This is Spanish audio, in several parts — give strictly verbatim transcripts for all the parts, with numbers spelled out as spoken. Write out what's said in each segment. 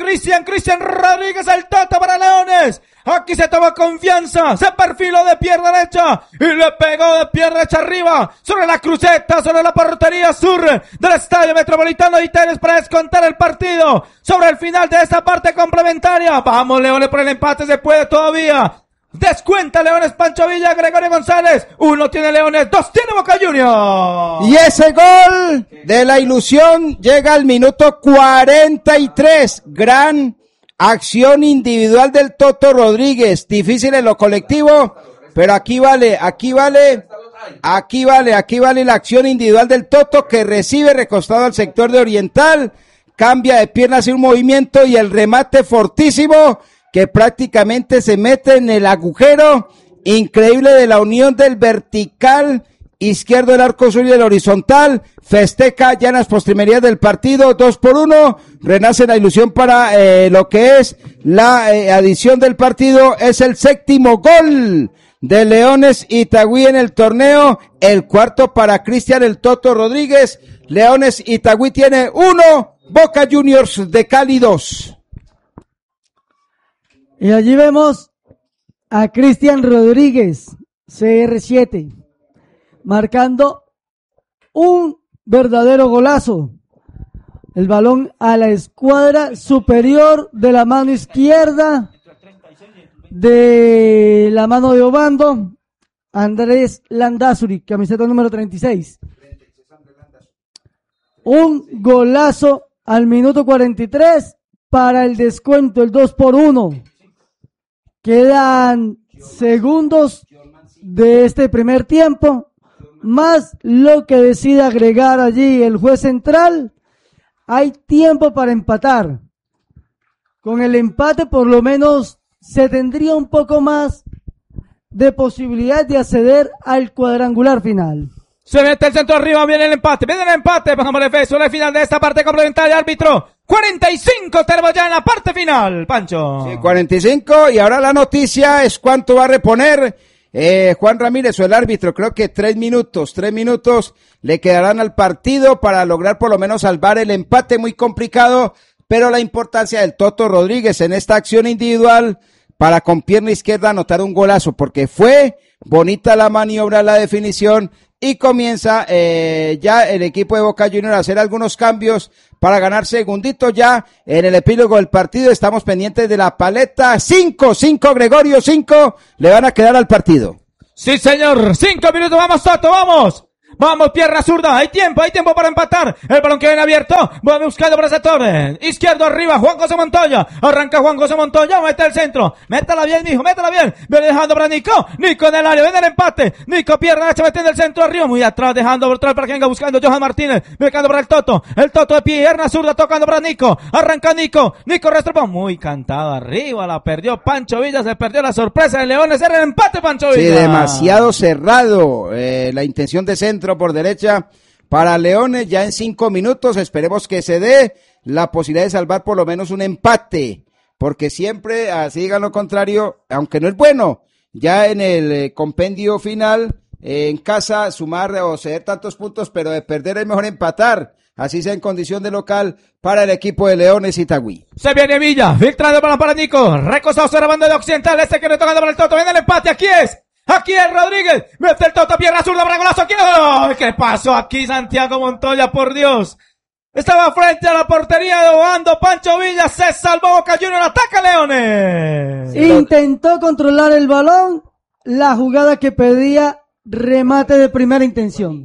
Cristian, Cristian Rodríguez, el Toto para Leones. Aquí se tomó confianza, se perfiló de pierna derecha y le pegó de pierna derecha arriba sobre la cruceta, sobre la portería sur del Estadio Metropolitano de Itenes para descontar el partido sobre el final de esta parte complementaria. Vamos Leones por el empate, se puede todavía. Descuenta Leones, Pancho Villa, Gregorio González. Uno tiene Leones, dos tiene Boca Juniors. Y ese gol de la ilusión llega al minuto cuarenta y tres. Gran acción individual del Toto Rodríguez. Difícil en lo colectivo, pero aquí vale, aquí vale, aquí vale, aquí vale la acción individual del Toto, que recibe recostado al sector de Oriental. Cambia de pierna, hace un movimiento y el remate fortísimo que prácticamente se mete en el agujero increíble de la unión del vertical izquierdo del arco sur y del horizontal. Festeja ya en las postrimerías del partido, dos por uno, renace la ilusión para eh, lo que es la eh, adición del partido. Es el séptimo gol de Leones Itagüí en el torneo, el cuarto para Cristian el Toto Rodríguez. Leones Itagüí tiene uno, Boca Juniors de Cali dos. Y allí vemos a Cristian Rodríguez, C R siete, marcando un verdadero golazo. El balón a la escuadra superior de la mano izquierda de la mano de Obando, Andrés Landazuri, camiseta número treinta y seis. Un golazo al minuto cuarenta y tres para el descuento, el dos por uno. Quedan segundos de este primer tiempo, más lo que decida agregar allí el juez central. Hay tiempo para empatar. Con el empate por lo menos se tendría un poco más de posibilidad de acceder al cuadrangular final. Se mete el centro arriba, viene el empate, viene el empate, pasamos el efecto, el final de esta parte complementaria, árbitro. cuarenta y cinco, tenemos ya en la parte final, Pancho. Sí, cuarenta y cinco, y ahora la noticia es cuánto va a reponer eh, Juan Ramírez o el árbitro. Creo que tres minutos, tres minutos le quedarán al partido para lograr por lo menos salvar el empate, muy complicado, pero la importancia del Toto Rodríguez en esta acción individual para con pierna izquierda anotar un golazo, porque fue bonita la maniobra, la definición, y comienza eh, ya el equipo de Boca Juniors a hacer algunos cambios para ganar segunditos ya en el epílogo del partido. Estamos pendientes de la paleta. Cinco, cinco, Gregorio, cinco le van a quedar al partido. Sí, señor, cinco minutos, vamos Toto, vamos. Vamos, pierna zurda, hay tiempo, hay tiempo para empatar. El balón que viene abierto, va buscando por el sector izquierdo arriba, Juan José Montoya. Arranca Juan José Montoya, mete el centro. Métala bien, mijo, métala bien. Viene dejando para Nico. Nico en el área, viene el empate. Nico, pierna derecha, metiendo el centro arriba, muy atrás, dejando por atrás para que venga buscando Johan Martínez. Buscando para el Toto. El Toto de pierna zurda, tocando para Nico. Arranca Nico. Nico Restrepo, muy cantado arriba, la perdió Pancho Villa, se perdió la sorpresa de Leones. Era el empate, Pancho Villa. Sí, demasiado cerrado. Eh, la intención de centro por derecha para Leones ya en cinco minutos. Esperemos que se dé la posibilidad de salvar por lo menos un empate, porque siempre, así digan lo contrario, aunque no es bueno, ya en el eh, compendio final, eh, en casa, sumar o ceder tantos puntos, pero de perder es mejor empatar, así sea en condición de local para el equipo de Leones Itagüí. Se viene Villa, filtrando para, para Nico, recostado sobre la banda de occidental, este que le toca para el Toto, viene el empate, aquí es. Aquí es Rodríguez, mete el Toto, pierna zurda para golazo, aquí no, ¿qué pasó aquí Santiago Montoya, por Dios? Estaba frente a la portería de Obando, Pancho Villa, se salvó Boca Juniors, ataca Leones. Intentó controlar el balón, la jugada que pedía remate de primera intención.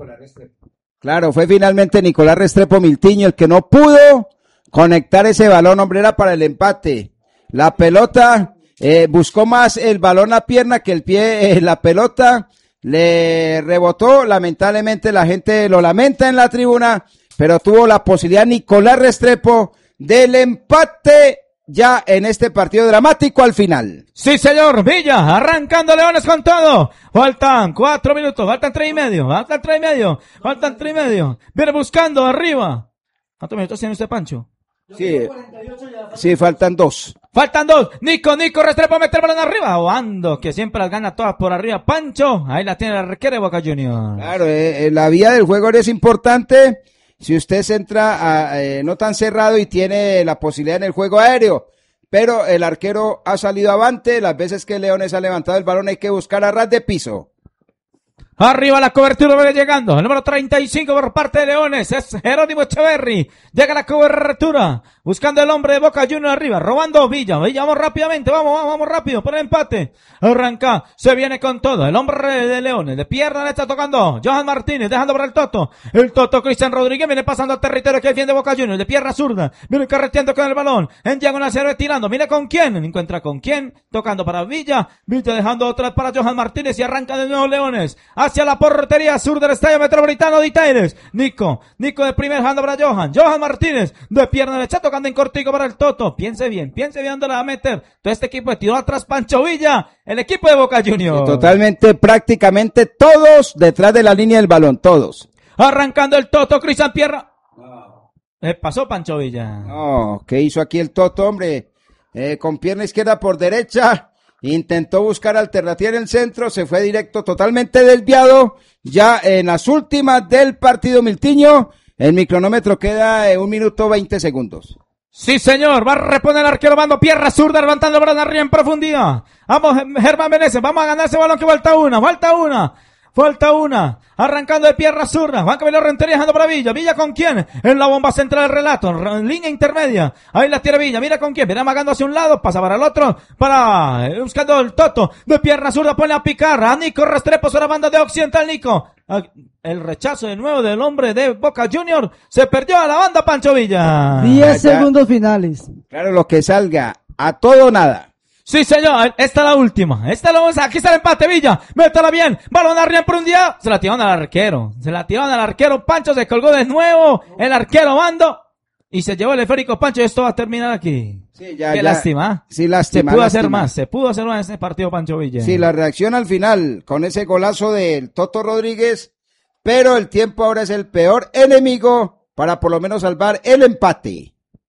Claro, fue finalmente Nicolás Restrepo Miltiño el que no pudo conectar ese balón, hombre, era para el empate. La pelota... Eh, buscó más el balón a pierna que el pie, eh, la pelota le rebotó, lamentablemente la gente lo lamenta en la tribuna, pero tuvo la posibilidad Nicolás Restrepo del empate ya en este partido dramático al final. Sí, señor, Villa, arrancando Leones con todo. Faltan cuatro minutos, faltan tres y medio, faltan tres y medio, faltan tres y medio. Viene buscando arriba. ¿Cuántos minutos tiene usted, Pancho? Sí, sí, faltan dos. Faltan dos. Nico, Nico Restrepo mete el balón arriba. Obando, que siempre las gana todas por arriba. Pancho, ahí la tiene, la requiere Boca Juniors. Claro, eh, la vía del juego es importante. si usted se entra a, eh, no tan cerrado y tiene la posibilidad en el juego aéreo. Pero el arquero ha salido avante, las veces que Leones ha levantado el balón hay que buscar a ras de piso. Arriba la cobertura, viene llegando. El número treinta y cinco por parte de Leones. Es Jerónimo Echeverri. Llega la cobertura. Buscando el hombre de Boca Juniors arriba. Robando Villa. Villa, vamos rápidamente. Vamos, vamos, vamos rápido. Por el empate. Arranca. Se viene con todo. El hombre de Leones. De pierna le está tocando. Johan Martínez. Dejando por el Toto. El Toto Cristian Rodríguez. Viene pasando al territorio que defiende Boca Juniors. De pierna zurda. Viene carreteando con el balón. En diagonal se ve tirando. Mira con quién. Encuentra con quién. Tocando para Villa. Villa dejando otra vez para Johan Martínez. Y arranca de nuevo Leones. Hacia la portería sur del Estadio Metropolitano de Itaires. Nico, Nico de primer dejando para Johan, Johan Martínez de pierna derecha tocando en cortico para el Toto. Piense bien, piense bien dónde la va a meter. Todo este equipo de tiró atrás Pancho Villa, el equipo de Boca Juniors. Sí, totalmente, prácticamente todos detrás de la línea del balón, todos. Arrancando el Toto, Cristian Pierra. Eh, pasó Pancho Villa. No, ¿qué hizo aquí el Toto, hombre? Eh, con pierna izquierda por derecha. Intentó buscar alternativa en el centro, se fue directo, totalmente desviado. Ya en las últimas del partido Miltiño, el micronómetro queda en un minuto veinte segundos. Sí, señor, va a reponer el arquero, mando pierna zurda, levantando el balón arriba en profundidad. Vamos, Germán Meneses, vamos a ganar ese balón que falta una, falta una. Falta una, arrancando de pierna zurda, Juan Camilo Rentería dejando para Villa, Villa con quién, en la bomba central del relato, en línea intermedia, ahí la tira Villa, mira con quién, viene amagando hacia un lado, pasa para el otro, para, eh, buscando el Toto, de pierna zurda pone a picar, a Nico Restrepo sobre la banda de Occidental, Nico, el rechazo de nuevo del hombre de Boca Juniors, se perdió a la banda Pancho Villa. Diez segundos finales. Claro, lo que salga, a todo o nada. Sí, señor, esta es la última, esta es la última, aquí está el empate, Villa, métela bien, balón arriba por un día, se la tiraron al arquero, se la tiraron al arquero, Pancho se colgó de nuevo, el arquero Bando, y se llevó el esférico Pancho, y esto va a terminar aquí. Sí, ya, Qué ya. lástima, Sí, lástima. se pudo lástima. hacer más, se pudo hacer más en este partido Pancho Villa. Sí, la reacción al final, con ese golazo del Toto Rodríguez, pero el tiempo ahora es el peor enemigo para por lo menos salvar el empate.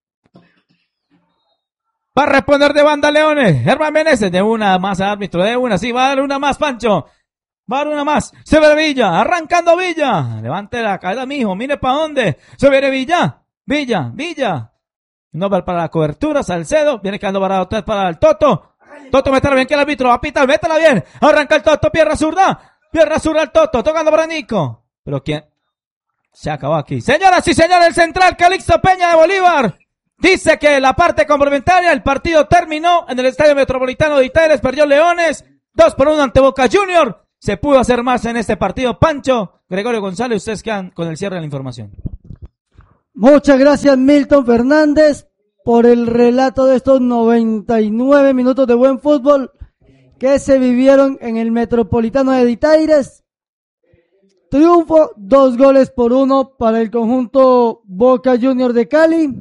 Va a responder de banda Leones. Germán Meneses de una más árbitro, de una, sí, va a dar una más, Pancho. Va a dar una más. Se ve Villa, arrancando Villa. Levante la cabeza, mijo, mire para dónde. Se viene Villa, Villa, Villa. No va para la cobertura, Salcedo. Viene quedando parado otra vez para el Toto. Toto, métela bien que el árbitro va a pitar, métela bien. Arranca el Toto, pierna zurda. Pierna zurda el Toto, tocando para Nico. Pero quién. Se acabó aquí. Señoras y señores, el central Calixto Peña de Bolívar. Dice que la parte complementaria, el partido terminó en el Estadio Metropolitano de Itaires, perdió Leones, dos por uno ante Boca Juniors. Se pudo hacer más en este partido. Pancho, Gregorio González, ustedes quedan con el cierre de la información. Muchas gracias, Milton Fernández, por el relato de estos noventa y nueve minutos de buen fútbol que se vivieron en el Metropolitano de Itaires. Triunfo, dos goles por uno para el conjunto Boca Juniors de Cali.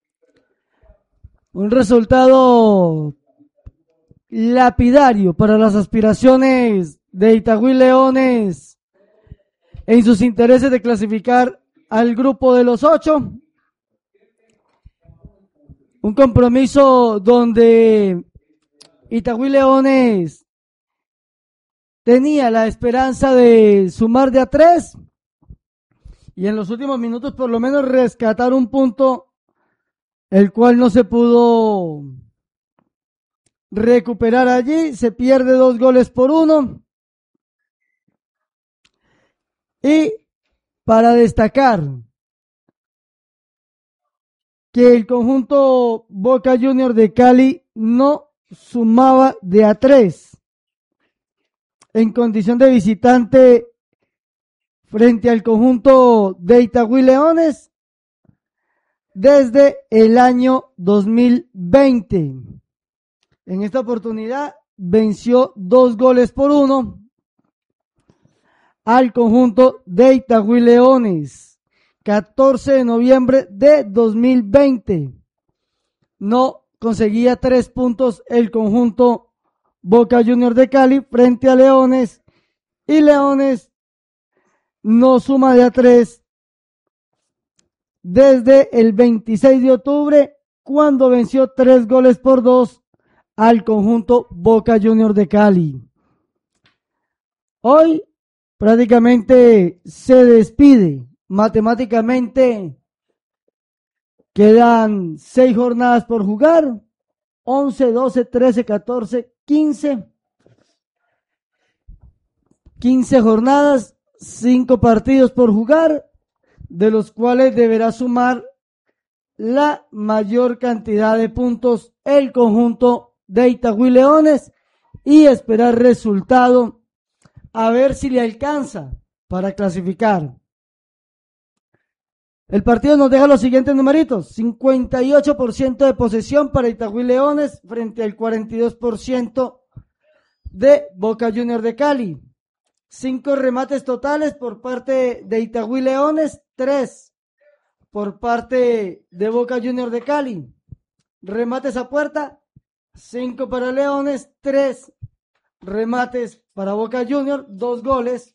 Un resultado lapidario para las aspiraciones de Itagüí Leones en sus intereses de clasificar al grupo de los ocho. Un compromiso donde Itagüí Leones tenía la esperanza de sumar de a tres y en los últimos minutos por lo menos rescatar un punto, el cual no se pudo recuperar allí. Se pierde dos goles por uno. Y para destacar que el conjunto Boca Juniors de Cali no sumaba de a tres en condición de visitante frente al conjunto de Itagüí Leones desde el año dos mil veinte. En esta oportunidad venció dos goles por uno al conjunto de Itagüí Leones. catorce de noviembre de dos mil veinte. No conseguía tres puntos el conjunto Boca Juniors de Cali frente a Leones, y Leones no suma de a tres desde el veintiséis de octubre, cuando venció tres goles por dos al conjunto Boca Juniors de Cali. Hoy prácticamente se despide matemáticamente quedan seis jornadas por jugar, once, doce, trece, catorce, quince. quince jornadas, cinco partidos por jugar, de los cuales deberá sumar la mayor cantidad de puntos el conjunto de Itagüí Leones y esperar resultado a ver si le alcanza para clasificar. El partido nos deja los siguientes numeritos: cincuenta y ocho por ciento de posesión para Itagüí Leones frente al cuarenta y dos por ciento de Boca Juniors de Cali. Cinco remates totales por parte de Itagüí Leones, tres por parte de Boca Juniors de Cali. Remates a puerta, cinco para Leones, tres remates para Boca Juniors, dos goles.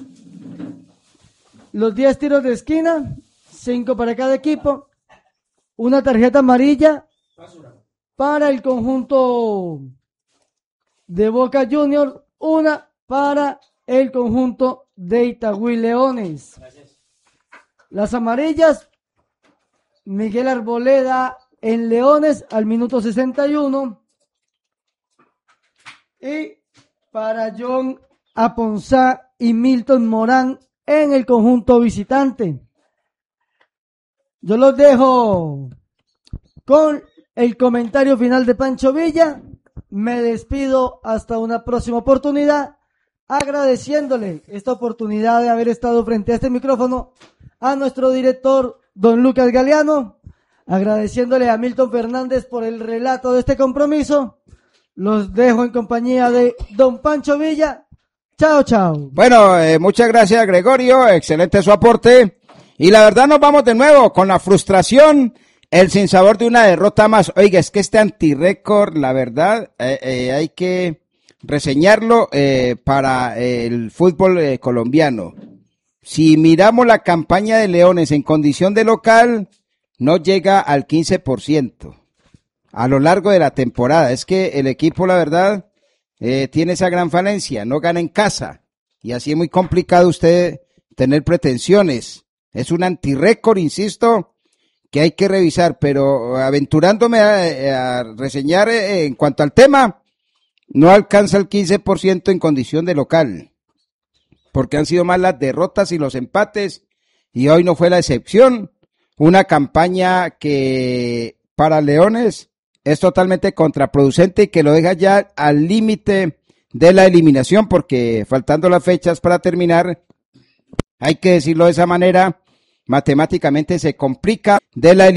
Los diez tiros de esquina, cinco para cada equipo. Una tarjeta amarilla para el conjunto de Boca Juniors, una para el conjunto de Itagüí Leones. Las amarillas: Miguel Arboleda en Leones al minuto sesenta y uno y para John Aponzá y Milton Morán en el conjunto visitante. Yo los dejo con el comentario final de Pancho Villa. Me despido hasta una próxima oportunidad, agradeciéndole esta oportunidad de haber estado frente a este micrófono a nuestro director, don Lucas Galeano, agradeciéndole a Milton Fernández por el relato de este compromiso. Los dejo en compañía de don Pancho Villa. Chao, chao. Bueno, eh, muchas gracias, Gregorio, excelente su aporte. Y la verdad nos vamos de nuevo con la frustración, el sinsabor de una derrota más. Oiga, es que este antirécord, la verdad, eh, eh, hay que reseñarlo eh, para el fútbol eh, colombiano. Si miramos la campaña de Leones en condición de local, no llega al quince por ciento a lo largo de la temporada. Es que el equipo, la verdad, eh, tiene esa gran falencia, no gana en casa, y así es muy complicado usted tener pretensiones. Es un antirécord, insisto, que hay que revisar, pero aventurándome a, a reseñar eh, en cuanto al tema, no alcanza el quince por ciento en condición de local, porque han sido más las derrotas y los empates, y hoy no fue la excepción. Una campaña que para Leones es totalmente contraproducente y que lo deja ya al límite de la eliminación, porque faltando las fechas para terminar, hay que decirlo de esa manera, matemáticamente se complica de la eliminación.